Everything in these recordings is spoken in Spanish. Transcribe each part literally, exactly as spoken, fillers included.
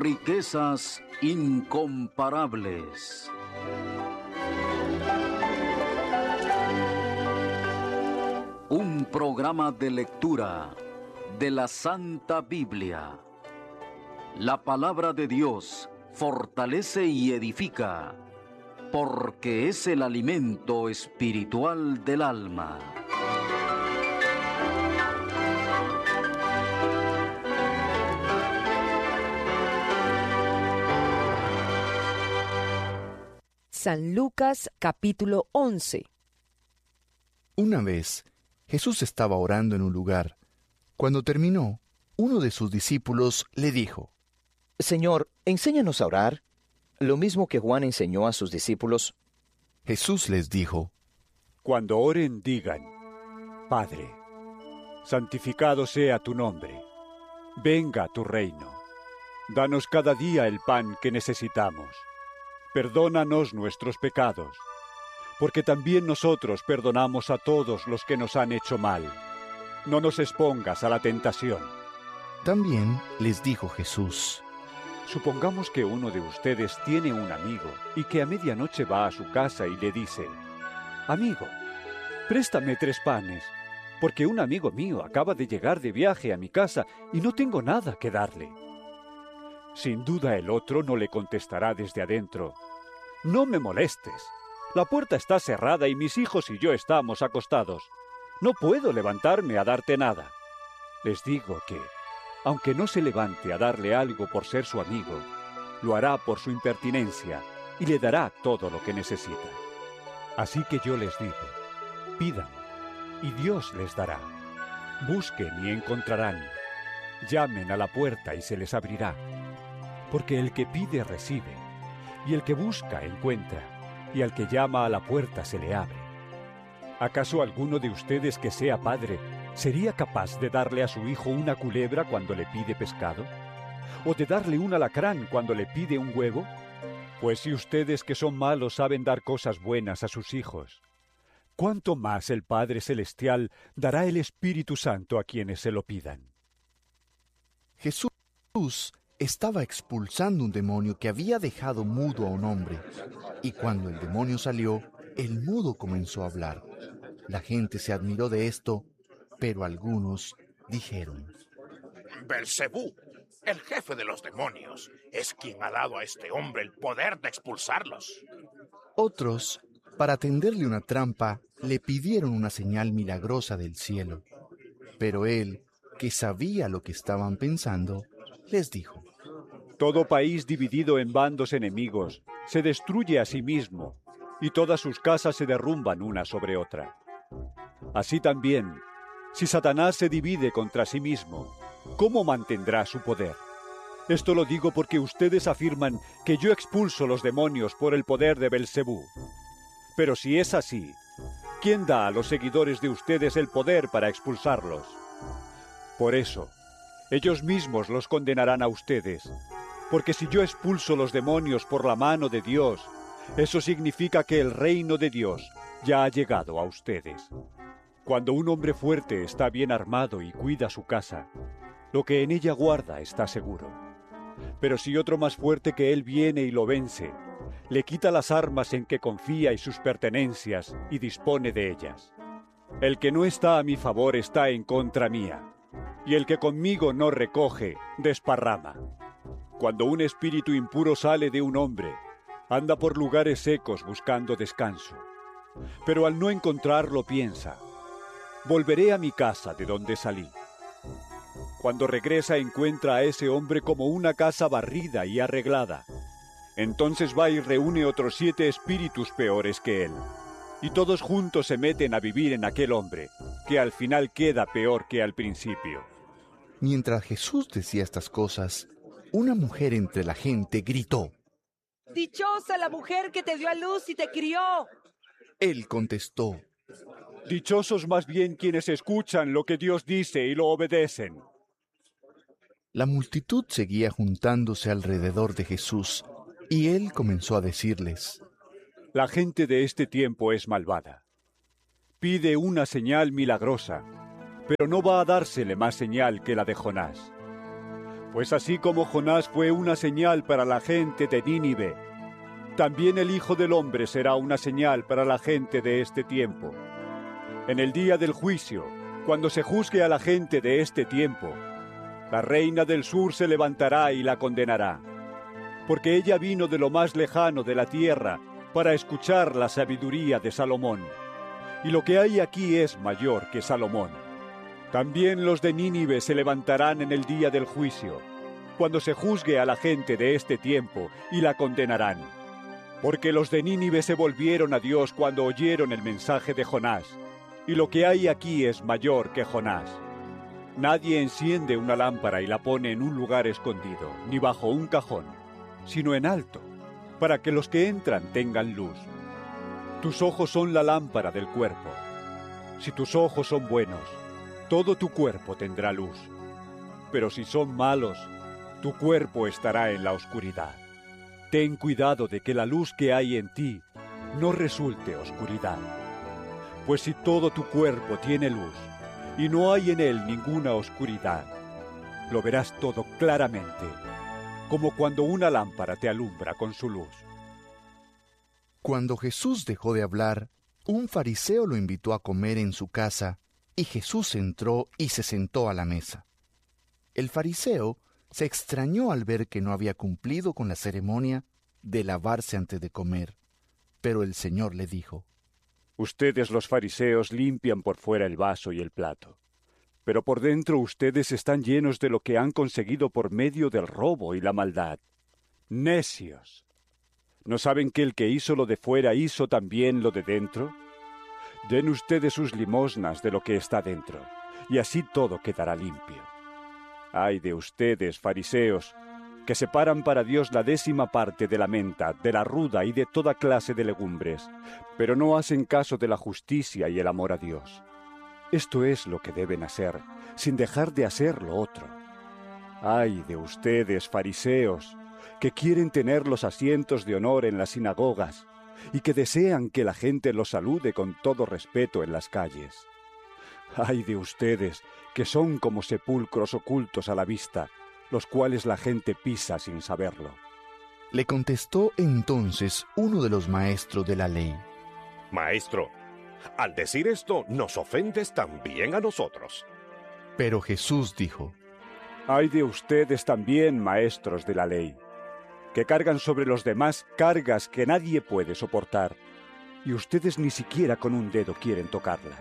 Riquezas incomparables. Un programa de lectura de la Santa Biblia. La palabra de Dios fortalece y edifica, porque es el alimento espiritual del alma. San Lucas capítulo once. Una vez, Jesús estaba orando en un lugar. Cuando terminó, uno de sus discípulos le dijo: Señor, enséñanos a orar, lo mismo que Juan enseñó a sus discípulos. Jesús les dijo: Cuando oren, digan: Padre, santificado sea tu nombre, venga tu reino. Danos cada día el pan que necesitamos. Perdónanos nuestros pecados, porque también nosotros perdonamos a todos los que nos han hecho mal. No nos expongas a la tentación. También les dijo Jesús: Supongamos que uno de ustedes tiene un amigo y que a medianoche va a su casa y le dice: Amigo, préstame tres panes, porque un amigo mío acaba de llegar de viaje a mi casa y no tengo nada que darle. Sin duda el otro no le contestará desde adentro: No me molestes. La puerta está cerrada y mis hijos y yo estamos acostados. No puedo levantarme a darte nada. Les digo que, aunque no se levante a darle algo por ser su amigo, lo hará por su impertinencia y le dará todo lo que necesita. Así que yo les digo: pidan, y Dios les dará. Busquen y encontrarán. Llamen a la puerta y se les abrirá. Porque el que pide recibe, y el que busca encuentra, y al que llama a la puerta se le abre. ¿Acaso alguno de ustedes que sea padre sería capaz de darle a su hijo una culebra cuando le pide pescado? ¿O de darle un alacrán cuando le pide un huevo? Pues si ustedes que son malos saben dar cosas buenas a sus hijos, ¿cuánto más el Padre Celestial dará el Espíritu Santo a quienes se lo pidan? Jesús estaba expulsando un demonio que había dejado mudo a un hombre, y cuando el demonio salió, el mudo comenzó a hablar. La gente se admiró de esto, pero algunos dijeron: Belcebú, el jefe de los demonios, es quien ha dado a este hombre el poder de expulsarlos. Otros, para tenderle una trampa, le pidieron una señal milagrosa del cielo. Pero él, que sabía lo que estaban pensando, les dijo: Todo país dividido en bandos enemigos se destruye a sí mismo, y todas sus casas se derrumban una sobre otra. Así también, si Satanás se divide contra sí mismo, ¿cómo mantendrá su poder? Esto lo digo porque ustedes afirman que yo expulso los demonios por el poder de Belcebú. Pero si es así, ¿quién da a los seguidores de ustedes el poder para expulsarlos? Por eso, ellos mismos los condenarán a ustedes, porque si yo expulso los demonios por la mano de Dios, eso significa que el reino de Dios ya ha llegado a ustedes. Cuando un hombre fuerte está bien armado y cuida su casa, lo que en ella guarda está seguro. Pero si otro más fuerte que él viene y lo vence, le quita las armas en que confía y sus pertenencias y dispone de ellas. El que no está a mi favor está en contra mía, y el que conmigo no recoge, desparrama. Cuando un espíritu impuro sale de un hombre, anda por lugares secos buscando descanso. Pero al no encontrarlo piensa: volveré a mi casa de donde salí. Cuando regresa encuentra a ese hombre como una casa barrida y arreglada. Entonces va y reúne otros siete espíritus peores que él, y todos juntos se meten a vivir en aquel hombre, que al final queda peor que al principio. Mientras Jesús decía estas cosas, una mujer entre la gente gritó: ¡Dichosa la mujer que te dio a luz y te crió! Él contestó: Dichosos más bien quienes escuchan lo que Dios dice y lo obedecen. La multitud seguía juntándose alrededor de Jesús, y él comenzó a decirles: La gente de este tiempo es malvada. Pide una señal milagrosa, pero no va a dársele más señal que la de Jonás. Pues así como Jonás fue una señal para la gente de Nínive, también el Hijo del Hombre será una señal para la gente de este tiempo. En el día del juicio, cuando se juzgue a la gente de este tiempo, la reina del sur se levantará y la condenará, porque ella vino de lo más lejano de la tierra para escuchar la sabiduría de Salomón, y lo que hay aquí es mayor que Salomón. También los de Nínive se levantarán en el día del juicio, cuando se juzgue a la gente de este tiempo, y la condenarán. Porque los de Nínive se volvieron a Dios cuando oyeron el mensaje de Jonás, y lo que hay aquí es mayor que Jonás. Nadie enciende una lámpara y la pone en un lugar escondido, ni bajo un cajón, sino en alto, para que los que entran tengan luz. Tus ojos son la lámpara del cuerpo. Si tus ojos son buenos, todo tu cuerpo tendrá luz. Pero si son malos, tu cuerpo estará en la oscuridad. Ten cuidado de que la luz que hay en ti no resulte oscuridad. Pues si todo tu cuerpo tiene luz, y no hay en él ninguna oscuridad, lo verás todo claramente, como cuando una lámpara te alumbra con su luz. Cuando Jesús dejó de hablar, un fariseo lo invitó a comer en su casa, y Jesús entró y se sentó a la mesa. El fariseo se extrañó al ver que no había cumplido con la ceremonia de lavarse antes de comer, pero el Señor le dijo: Ustedes los fariseos limpian por fuera el vaso y el plato, pero por dentro ustedes están llenos de lo que han conseguido por medio del robo y la maldad. ¡Necios! ¿No saben que el que hizo lo de fuera hizo también lo de dentro? Den ustedes sus limosnas de lo que está dentro, y así todo quedará limpio. Ay de ustedes, fariseos, que separan para Dios la décima parte de la menta, de la ruda y de toda clase de legumbres, pero no hacen caso de la justicia y el amor a Dios. Esto es lo que deben hacer, sin dejar de hacer lo otro. Ay de ustedes, fariseos, que quieren tener los asientos de honor en las sinagogas, y que desean que la gente los salude con todo respeto en las calles. ¡Ay de ustedes, que son como sepulcros ocultos a la vista, los cuales la gente pisa sin saberlo! Le contestó entonces uno de los maestros de la ley: Maestro, al decir esto, nos ofendes también a nosotros. Pero Jesús dijo: ¡Ay de ustedes también, maestros de la ley, que cargan sobre los demás cargas que nadie puede soportar, y ustedes ni siquiera con un dedo quieren tocarlas!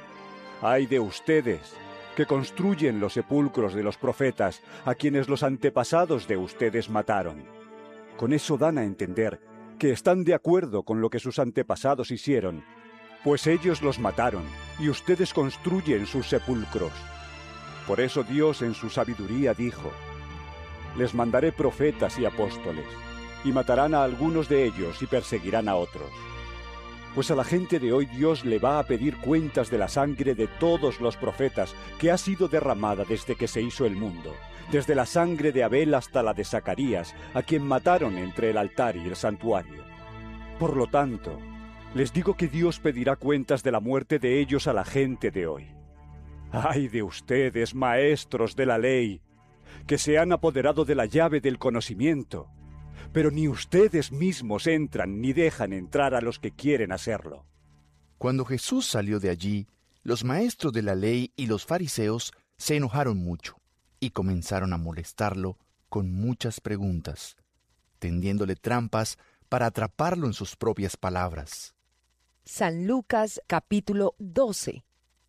¡Ay de ustedes, que construyen los sepulcros de los profetas, a quienes los antepasados de ustedes mataron! Con eso dan a entender que están de acuerdo con lo que sus antepasados hicieron, pues ellos los mataron, y ustedes construyen sus sepulcros. Por eso Dios en su sabiduría dijo: Les mandaré profetas y apóstoles, y matarán a algunos de ellos y perseguirán a otros. Pues a la gente de hoy Dios le va a pedir cuentas de la sangre de todos los profetas que ha sido derramada desde que se hizo el mundo, desde la sangre de Abel hasta la de Zacarías, a quien mataron entre el altar y el santuario. Por lo tanto, les digo que Dios pedirá cuentas de la muerte de ellos a la gente de hoy. ¡Ay de ustedes, maestros de la ley, que se han apoderado de la llave del conocimiento, pero ni ustedes mismos entran ni dejan entrar a los que quieren hacerlo! Cuando Jesús salió de allí, los maestros de la ley y los fariseos se enojaron mucho y comenzaron a molestarlo con muchas preguntas, tendiéndole trampas para atraparlo en sus propias palabras. San Lucas capítulo doce.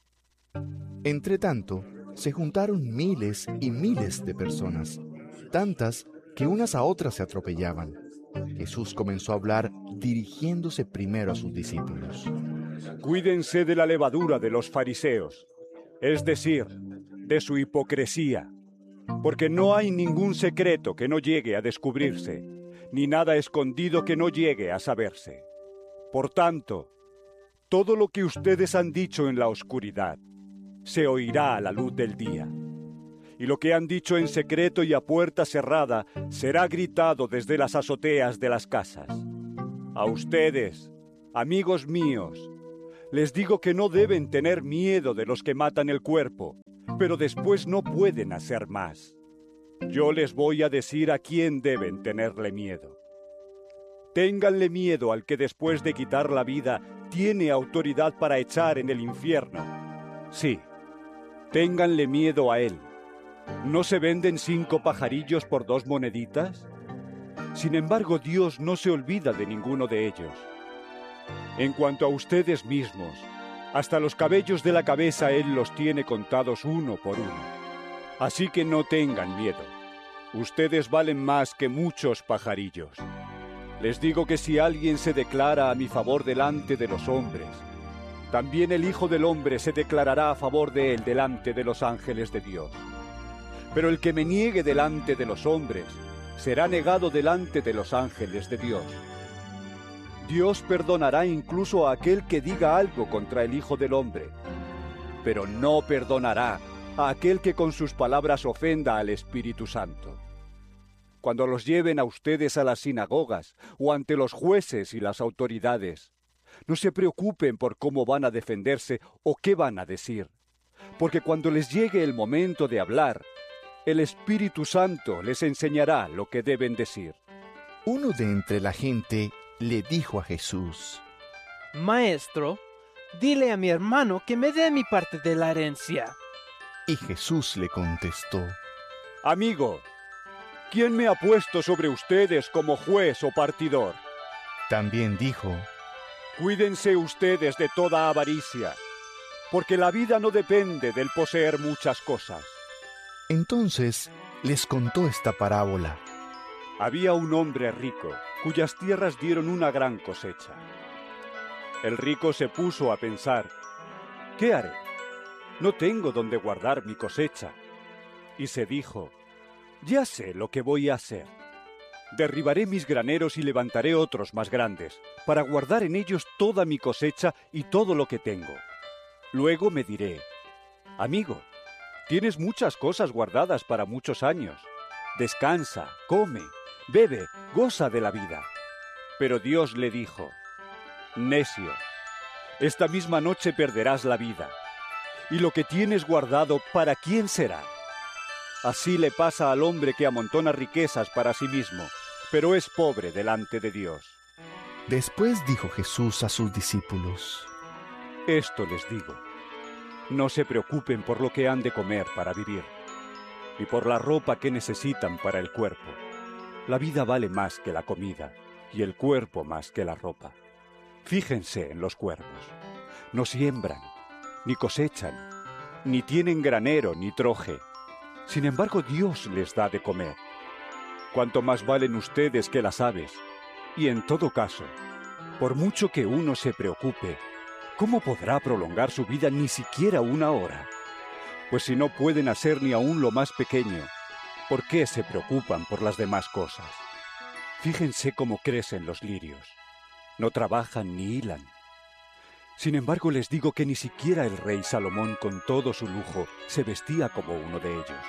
Entretanto, se juntaron miles y miles de personas, tantas que unas a otras se atropellaban. Jesús comenzó a hablar dirigiéndose primero a sus discípulos. Cuídense de la levadura de los fariseos, es decir, de su hipocresía, porque no hay ningún secreto que no llegue a descubrirse, ni nada escondido que no llegue a saberse. Por tanto, todo lo que ustedes han dicho en la oscuridad se oirá a la luz del día. Y lo que han dicho en secreto y a puerta cerrada será gritado desde las azoteas de las casas. A ustedes, amigos míos, les digo que no deben tener miedo de los que matan el cuerpo, pero después no pueden hacer más. Yo les voy a decir a quién deben tenerle miedo. Ténganle miedo al que después de quitar la vida tiene autoridad para echar en el infierno. Sí, ténganle miedo a él. ¿No se venden cinco pajarillos por dos moneditas? Sin embargo, Dios no se olvida de ninguno de ellos. En cuanto a ustedes mismos, hasta los cabellos de la cabeza Él los tiene contados uno por uno. Así que no tengan miedo. Ustedes valen más que muchos pajarillos. Les digo que si alguien se declara a mi favor delante de los hombres, también el Hijo del Hombre se declarará a favor de él delante de los ángeles de Dios. Pero el que me niegue delante de los hombres, será negado delante de los ángeles de Dios. Dios perdonará incluso a aquel que diga algo contra el Hijo del Hombre, pero no perdonará a aquel que con sus palabras ofenda al Espíritu Santo. Cuando los lleven a ustedes a las sinagogas o ante los jueces y las autoridades, no se preocupen por cómo van a defenderse o qué van a decir, porque cuando les llegue el momento de hablar, el Espíritu Santo les enseñará lo que deben decir. Uno de entre la gente le dijo a Jesús: Maestro, dile a mi hermano que me dé mi parte de la herencia. Y Jesús le contestó: Amigo, ¿quién me ha puesto sobre ustedes como juez o partidor? También dijo: Cuídense ustedes de toda avaricia, porque la vida no depende del poseer muchas cosas. Entonces les contó esta parábola. Había un hombre rico, cuyas tierras dieron una gran cosecha. El rico se puso a pensar: ¿qué haré? No tengo dónde guardar mi cosecha. Y se dijo: ya sé lo que voy a hacer. Derribaré mis graneros y levantaré otros más grandes, para guardar en ellos toda mi cosecha y todo lo que tengo. Luego me diré: amigo, tienes muchas cosas guardadas para muchos años. Descansa, come, bebe, goza de la vida. Pero Dios le dijo: necio, esta misma noche perderás la vida. Y lo que tienes guardado, ¿para quién será? Así le pasa al hombre que amontona riquezas para sí mismo, pero es pobre delante de Dios. Después dijo Jesús a sus discípulos: esto les digo, no se preocupen por lo que han de comer para vivir, ni por la ropa que necesitan para el cuerpo. La vida vale más que la comida, y el cuerpo más que la ropa. Fíjense en los cuervos. No siembran, ni cosechan, ni tienen granero ni troje. Sin embargo, Dios les da de comer. Cuánto más valen ustedes que las aves. Y en todo caso, por mucho que uno se preocupe, ¿cómo podrá prolongar su vida ni siquiera una hora? Pues si no pueden hacer ni aún lo más pequeño, ¿por qué se preocupan por las demás cosas? Fíjense cómo crecen los lirios. No trabajan ni hilan. Sin embargo, les digo que ni siquiera el rey Salomón, con todo su lujo, se vestía como uno de ellos.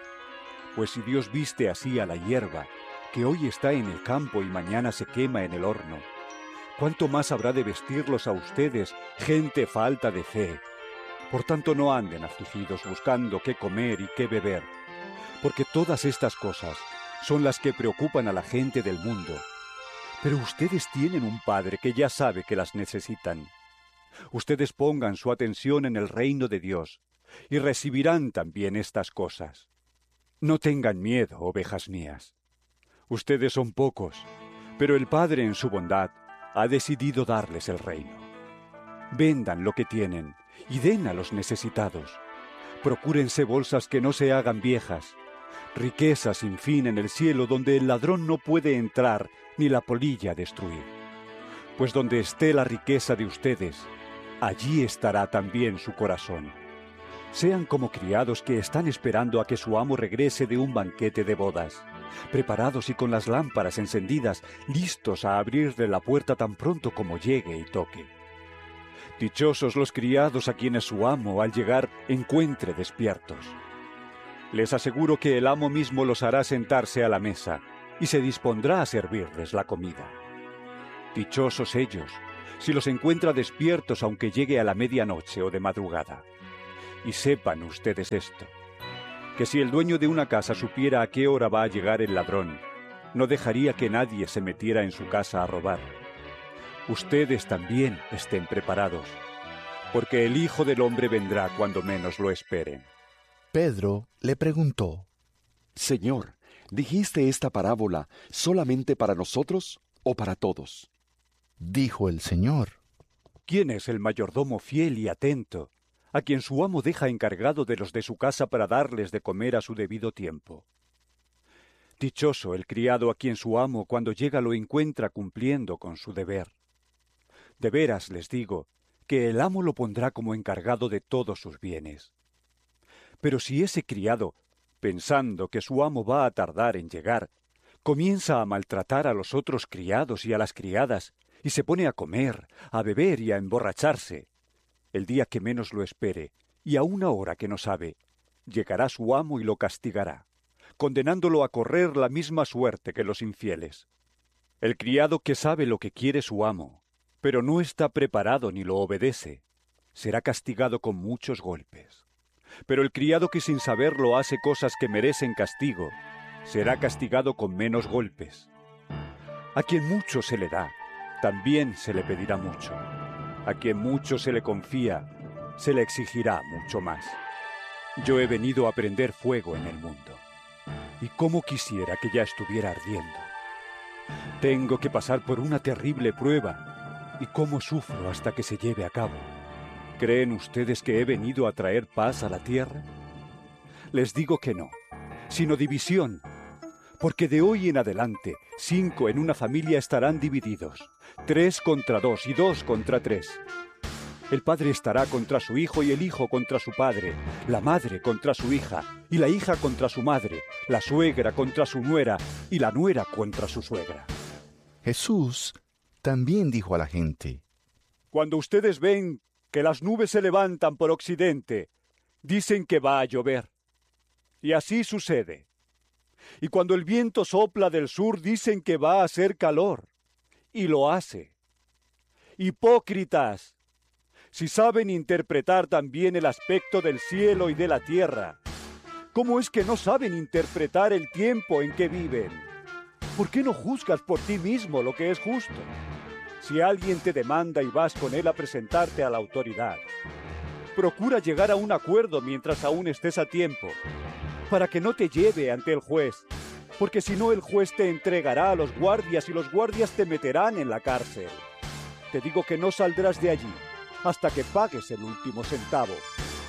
Pues si Dios viste así a la hierba, que hoy está en el campo y mañana se quema en el horno, ¿cuánto más habrá de vestirlos a ustedes, gente falta de fe? Por tanto, no anden afligidos buscando qué comer y qué beber, porque todas estas cosas son las que preocupan a la gente del mundo. Pero ustedes tienen un Padre que ya sabe que las necesitan. Ustedes pongan su atención en el reino de Dios y recibirán también estas cosas. No tengan miedo, ovejas mías. Ustedes son pocos, pero el Padre en su bondad ha decidido darles el reino. Vendan lo que tienen y den a los necesitados. Procúrense bolsas que no se hagan viejas, riquezas sin fin en el cielo donde el ladrón no puede entrar ni la polilla destruir. Pues donde esté la riqueza de ustedes, allí estará también su corazón. Sean como criados que están esperando a que su amo regrese de un banquete de bodas, preparados y con las lámparas encendidas, listos a abrirle la puerta tan pronto como llegue y toque. Dichosos los criados a quienes su amo, al llegar, encuentre despiertos. Les aseguro que el amo mismo los hará sentarse a la mesa y se dispondrá a servirles la comida. Dichosos ellos, si los encuentra despiertos aunque llegue a la medianoche o de madrugada. Y sepan ustedes esto, que si el dueño de una casa supiera a qué hora va a llegar el ladrón, no dejaría que nadie se metiera en su casa a robar. Ustedes también estén preparados, porque el Hijo del Hombre vendrá cuando menos lo esperen. Pedro le preguntó: Señor, ¿dijiste esta parábola solamente para nosotros o para todos? Dijo el Señor: ¿Quién es el mayordomo fiel y atento, a quien su amo deja encargado de los de su casa para darles de comer a su debido tiempo? Dichoso el criado a quien su amo cuando llega lo encuentra cumpliendo con su deber. De veras les digo que el amo lo pondrá como encargado de todos sus bienes. Pero si ese criado, pensando que su amo va a tardar en llegar, comienza a maltratar a los otros criados y a las criadas, y se pone a comer, a beber y a emborracharse, el día que menos lo espere, y a una hora que no sabe, llegará su amo y lo castigará, condenándolo a correr la misma suerte que los infieles. El criado que sabe lo que quiere su amo, pero no está preparado ni lo obedece, será castigado con muchos golpes. Pero el criado que sin saberlo hace cosas que merecen castigo, será castigado con menos golpes. A quien mucho se le da, también se le pedirá mucho. A quien mucho se le confía, se le exigirá mucho más. Yo he venido a prender fuego en el mundo, y cómo quisiera que ya estuviera ardiendo. Tengo que pasar por una terrible prueba, y cómo sufro hasta que se lleve a cabo. ¿Creen ustedes que he venido a traer paz a la tierra? Les digo que no, sino división, porque de hoy en adelante cinco en una familia estarán divididos, tres contra dos y dos contra tres. El padre estará contra su hijo y el hijo contra su padre, la madre contra su hija y la hija contra su madre, la suegra contra su nuera y la nuera contra su suegra. Jesús también dijo a la gente: Cuando ustedes ven que las nubes se levantan por occidente, dicen que va a llover. Y así sucede. Y cuando el viento sopla del sur, dicen que va a hacer calor. Y lo hace. Hipócritas, si saben interpretar también el aspecto del cielo y de la tierra, ¿cómo es que no saben interpretar el tiempo en que viven? ¿Por qué no juzgas por ti mismo lo que es justo? Si alguien te demanda y vas con él a presentarte a la autoridad, procura llegar a un acuerdo mientras aún estés a tiempo, para que no te lleve ante el juez, porque si no el juez te entregará a los guardias y los guardias te meterán en la cárcel. Te digo que no saldrás de allí hasta que pagues el último centavo.